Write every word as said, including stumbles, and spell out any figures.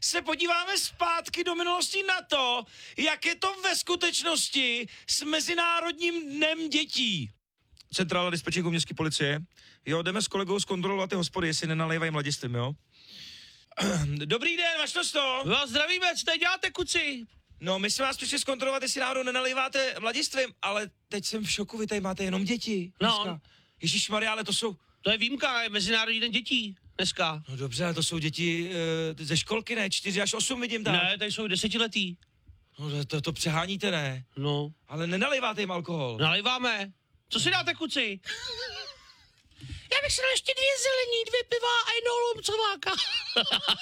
se podíváme zpátky do minulosti na to, jak je to ve skutečnosti s Mezinárodním dnem dětí. Centrála dispečinku městské policie. Jo, jdeme s kolegou zkontrolovat ty hospody, jestli nenalévají mladistvím, jo? Dobrý den, máš to sto? Vás zdravíme, co tady děláte, kuci? No, my jsme vás přišli zkontrolovat, jestli náhodou nenalýváte mladistvím, ale teď jsem v šoku, vy tady máte jenom děti. No. Ježišmarja, ale to jsou... To je výjimka, je Mezinárodní den dětí dneska. No dobře, ale to jsou děti e, ze školky, ne? Čtyři až osm vidím tam. Ne, tady jsou desetiletí. No to, to, to přeháníte, ne? No. Ale nenalýváte jim alkohol. Nalejváme. Co si dáte, kuci? Já bych si dal ještě dvě zelení, dvě piva a jednou lumcováka.